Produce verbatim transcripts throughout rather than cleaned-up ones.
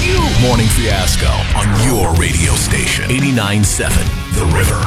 you. Morning Fiasco on your radio station. eighty-nine point seven The River.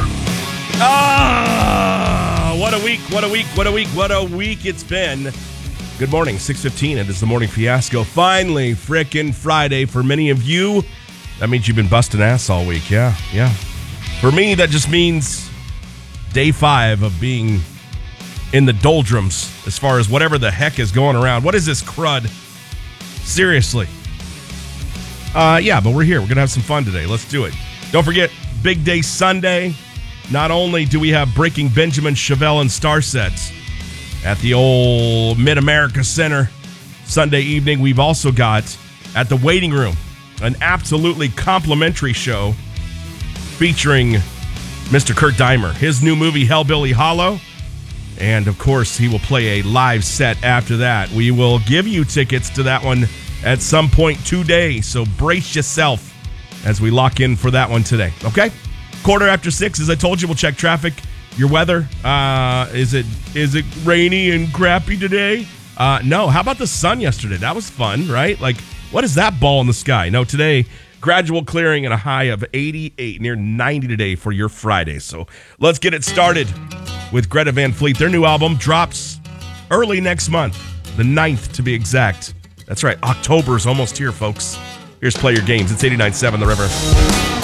Ah, what a week, what a week, what a week, what a week it's been. Good morning, six fifteen. It is the Morning Fiasco. Finally, frickin' Friday for many of you. That means you've been busting ass all week. Yeah, yeah. For me, that just means day five of being in the doldrums as far as whatever the heck is going around. What is this crud? Seriously. Uh, yeah, but we're here. We're going to have some fun today. Let's do it. Don't forget, Big Day Sunday. Not only do we have Breaking Benjamin, Chevelle, and Starsets at the old Mid-America Center Sunday evening, we've also got at the Waiting Room an absolutely complimentary show featuring Mister Kurt Deimer, his new movie Hellbilly Hollow, and of course he will play a live set after that. We will give you tickets to that one at some point today, so brace yourself as we lock in for that one today, okay? Quarter after six, as I told you, we'll check traffic, your weather. Uh, is it is it rainy and crappy today? Uh, no. How about the sun yesterday? That was fun, right? Like, what is that ball in the sky? No, today, gradual clearing and a high of eighty-eight, near ninety today for your Friday. So let's get it started with Greta Van Fleet. Their new album drops early next month, the ninth to be exact. That's right, October is almost here, folks. Here's Play Your Games. It's eighty-nine point seven The River.